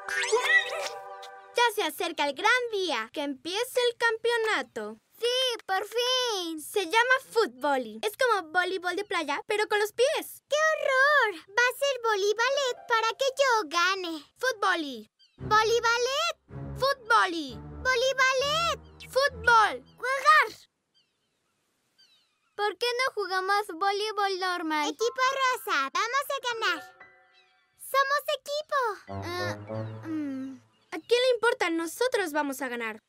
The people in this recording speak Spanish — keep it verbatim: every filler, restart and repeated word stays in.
Ya se acerca el gran día, que empiece el campeonato. ¡Sí, por fin! Se llama fútbol. Es como voleibol de playa, pero con los pies. ¡Qué horror! Va a ser voleibalet para que yo gane. Fútbol. ¿Voleibalet? Fútbol. ¡Voleibalet! Fútbol. ¡Jugar! ¿Por qué no jugamos voleibol normal? Equipo rosa, vamos a ganar. ¡Somos equipo! Uh, mm, ¿A quién le importa? Nosotros vamos a ganar.